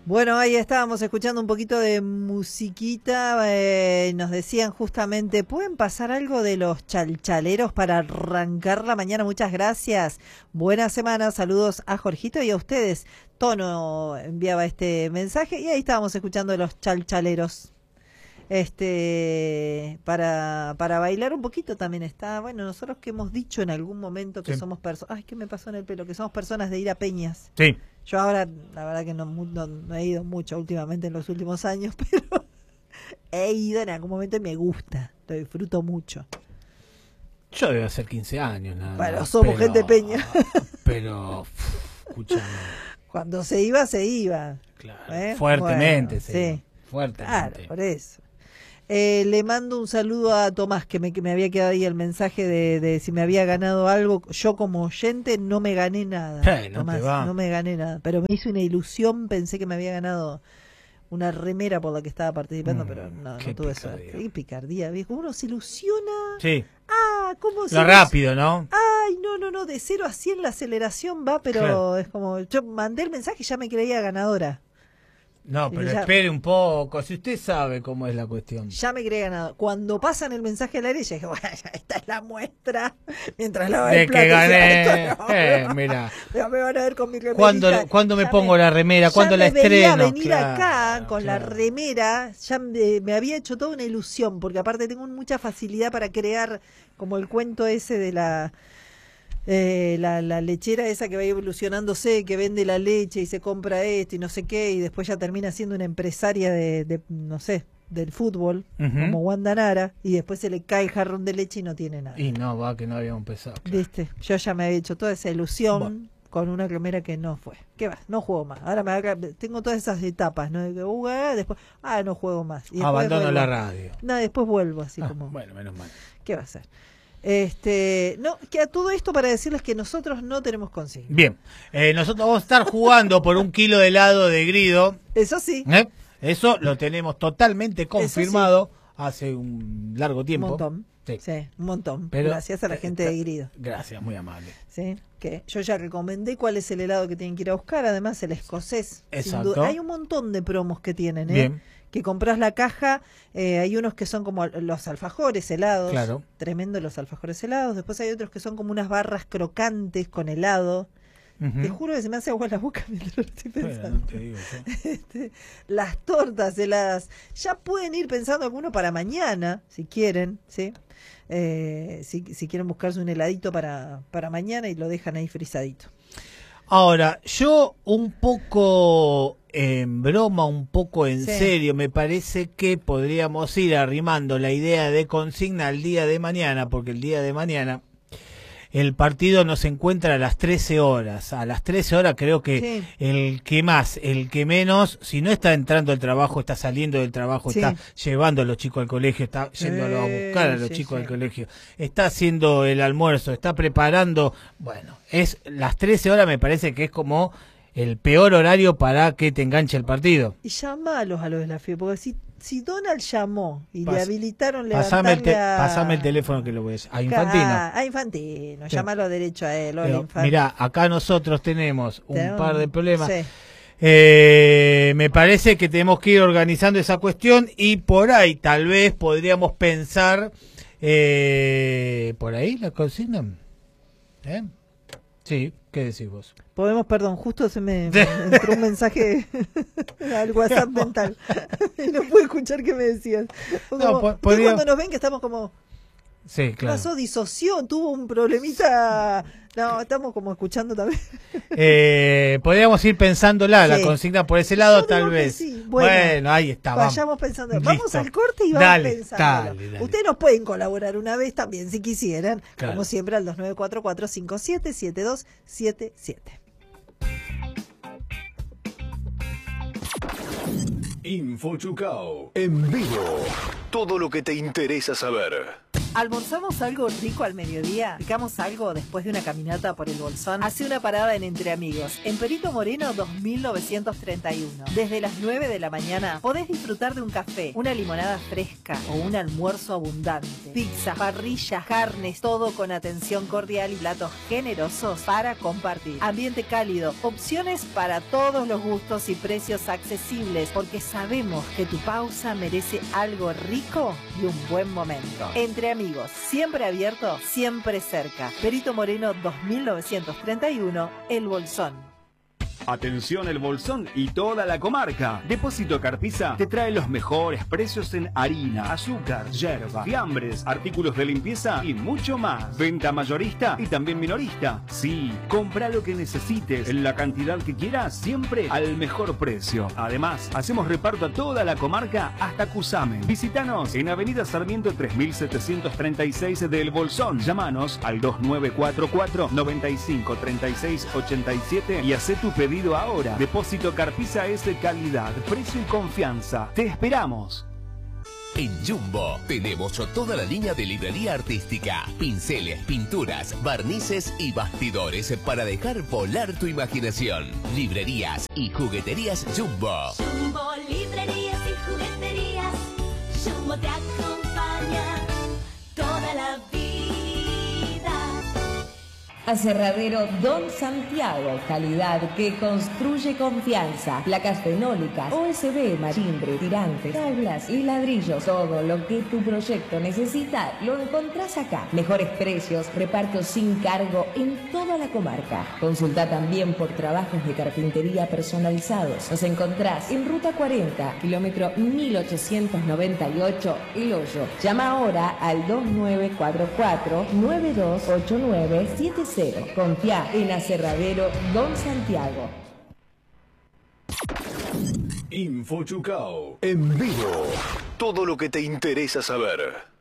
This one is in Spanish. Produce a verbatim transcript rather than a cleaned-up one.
Bueno, ahí estábamos escuchando un poquito de musiquita, eh, nos decían justamente, ¿pueden pasar algo de los chalchaleros para arrancar la mañana? Muchas gracias, buena semana, saludos a Jorgito y a ustedes. Tono enviaba este mensaje y ahí estábamos escuchando de los chalchaleros. Este, para, para bailar un poquito también está, bueno, nosotros que hemos dicho en algún momento que sí. somos personas, ay, ¿qué me pasó en el pelo? Que somos personas de ir a peñas. Sí. Yo ahora, la verdad que no, no, no he ido mucho últimamente en los últimos años, pero he ido en algún momento y me gusta, lo disfruto mucho. Yo debo hacer quince años, nada. Bueno, más, somos pero, gente peña. Pero, escúchame. Cuando se iba, se iba. Claro, ¿eh? Fuertemente, bueno, sí. sí. Fuertemente. Claro, por eso. Eh, le mando un saludo a Tomás, que me, que me había quedado ahí el mensaje de, de si me había ganado algo. Yo como oyente no me gané nada. Hey, no, Tomás, te va. no me gané nada, pero me hizo una ilusión, pensé que me había ganado una remera por la que estaba participando, mm, pero no, no tuve suerte. Qué picardía, viejo. Uno se ilusiona. Sí. Ah, ¿cómo se Lo rápido, ¿no? Ay, no, no, no, de cero a cien la aceleración va, pero claro. Es como, yo mandé el mensaje y ya me creía ganadora. No, pero ya, espere un poco, si usted sabe cómo es la cuestión. Ya me creía ganado. Cuando pasan el mensaje al aire, ya dije, bueno, esta es la muestra. Mientras la de que gané. Esto, no, eh, mira. Me van a ver con mi remera. ¿Cuándo, ¿cuándo me pongo me, la remera? ¿Cuándo la estreno? Ya me venir claro, acá con claro. la remera. Ya me, me había hecho toda una ilusión, porque aparte tengo mucha facilidad para crear, como el cuento ese de la... Eh, la, la lechera esa que va evolucionándose, que vende la leche y se compra esto y no sé qué, y después ya termina siendo una empresaria de, de no sé, del fútbol, uh-huh. como Wanda Nara, y después se le cae el jarrón de leche y no tiene nada. Y no, va, que no habíamos empezado. Claro. Viste, yo ya me había hecho toda esa ilusión bueno. con una remera que no fue. ¿Qué va? No juego más. Ahora me haga, tengo todas esas etapas, ¿no? De que, uh, después, ah, no juego más. Y abandono vuelvo. la radio. No, después vuelvo así ah, como. Bueno, menos mal. ¿Qué va a hacer? Este, no, que a todo esto para decirles que nosotros no tenemos consigna. Bien, eh, nosotros vamos a estar jugando por un kilo de helado de Grido. Eso sí. ¿Eh? Eso lo tenemos totalmente confirmado sí. hace un largo tiempo. Un montón. Sí, sí un montón. Pero, gracias a la gente de Grido. Gracias, muy amable. Sí, que yo ya recomendé cuál es el helado que tienen que ir a buscar, además el escocés. Exacto. Hay un montón de promos que tienen, ¿eh? Bien. Que compras la caja, eh, hay unos que son como los alfajores helados, claro. Tremendo los alfajores helados, después hay otros que son como unas barras crocantes con helado. Uh-huh. Te juro que se me hace agua en la boca mientras lo estoy pensando. Bueno, no te digo, ¿sí? este, las tortas heladas, ya pueden ir pensando alguno para mañana, si quieren, ¿sí? Eh, si, si quieren buscarse un heladito para, para mañana y lo dejan ahí frisadito. Ahora, yo un poco en broma, un poco en sí. serio, me parece que podríamos ir arrimando la idea de consigna al día de mañana, porque el día de mañana el partido nos encuentra a las trece horas. A las trece horas creo que sí. el que más, el que menos, si no está entrando al trabajo, está saliendo del trabajo, sí. está llevando a los chicos al colegio, está yéndolo a buscar a los sí, chicos sí. al colegio, está haciendo el almuerzo, está preparando, bueno, es las trece horas me parece que es como el peor horario para que te enganche el partido. Y llamalos a los de la F I E, porque si Si Donald llamó y Pas, le habilitaron pasame el, te, a... pasame el teléfono que lo voy a decir. A Infantino. A, a Infantino, sí. Llámalo derecho a él. Pero, mirá, acá nosotros tenemos un tenemos, par de problemas. Sí. Eh, me parece que tenemos que ir organizando esa cuestión y por ahí tal vez podríamos pensar... Eh, ¿Por ahí la consignan? ¿Eh? Sí, ¿qué decís vos? Podemos, perdón, justo se me, me entró un mensaje al WhatsApp mental y no pude escuchar qué me decías. Como, no, po podría... cuando nos ven que estamos como... Sí, claro. Pasó, disoció, tuvo un problemita. No, estamos como escuchando también. Eh, podríamos ir pensándola, sí. la consigna por ese lado, Yo tal vez. Sí. Bueno, bueno, ahí está. Vayamos pensando. Vamos Listo. al corte y vamos dale, pensando. Dale, dale. Ustedes nos pueden colaborar una vez también, si quisieran. Claro. Como siempre, al dos nueve cuatro cuatro cinco siete siete dos siete siete. Info Chucao en vivo. Todo lo que te interesa saber. ¿Almorzamos algo rico al mediodía? ¿Picamos algo después de una caminata por el Bolsón? Hace una parada en Entre Amigos, en Perito Moreno dos mil novecientos treinta y uno. Desde las nueve de la mañana podés disfrutar de un café, una limonada fresca o un almuerzo abundante. Pizza, parrillas, carnes, todo con atención cordial y platos generosos para compartir. Ambiente cálido, opciones para todos los gustos y precios accesibles, porque sabemos que tu pausa merece algo rico y un buen momento. Entre Amigos. Amigos, siempre abierto, siempre cerca. Perito Moreno dos mil novecientos treinta y uno, El Bolsón. Atención El Bolsón y toda la comarca. Depósito Carpiza te trae los mejores precios en harina, azúcar, yerba, fiambres, artículos de limpieza y mucho más. Venta mayorista y también minorista. Sí, compra lo que necesites en la cantidad que quieras, siempre al mejor precio. Además, hacemos reparto a toda la comarca hasta Cusamen. Visítanos en Avenida Sarmiento tres mil setecientos treinta y seis de El Bolsón. Llámanos al dos nueve cuatro cuatro, noventa y cinco, treinta y seis, ochenta y siete y hacé tu pedido ahora. Depósito Carpiza es de calidad, precio y confianza. Te esperamos. En Jumbo tenemos toda la línea de librería artística, pinceles, pinturas, barnices y bastidores para dejar volar tu imaginación. Librerías y jugueterías Jumbo. Jumbo, librerías y jugueterías. Jumbo te acompaña toda la vida. Aserradero Don Santiago, calidad que construye confianza. Placas fenólicas, O S B, marimbre, tirantes, tablas y ladrillos. Todo lo que tu proyecto necesita lo encontrás acá. Mejores precios, reparto sin cargo en toda la comarca. Consulta también por trabajos de carpintería personalizados. Nos encontrás en Ruta cuarenta, kilómetro mil ochocientos noventa y ocho, El Hoyo. Llama ahora al dos nueve cuatro cuatro, nueve dos ocho nueve siete cero. Confía en Aserradero Don Santiago. Info Chucao en vivo. Todo lo que te interesa saber.